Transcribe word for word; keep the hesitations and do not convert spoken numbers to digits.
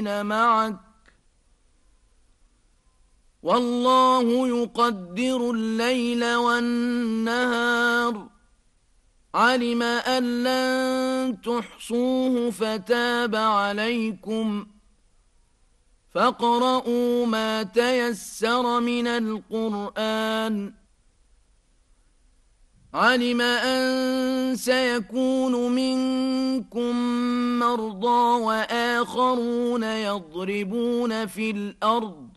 معك والله يقدر الليل والنهار علم أن لن تحصوه فتاب عليكم فاقرؤوا ما تيسر من القرآن علم أن سيكون منكم مرضى وآخرون يضربون في الأرض